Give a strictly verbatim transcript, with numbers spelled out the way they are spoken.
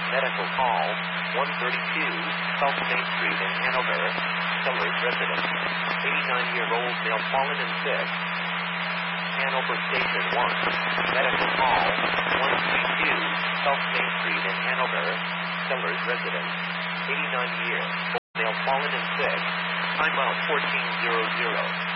Medical call, one thirty-two South Main Street in Hanover. Sellers resident. eighty-nine-year-old male fallen in sick. Hanover Station one. Medical call, one thirty-two South Main Street in Hanover. Sellers resident. eighty-nine-year-old male fallen in sick. Time out fourteen hundred.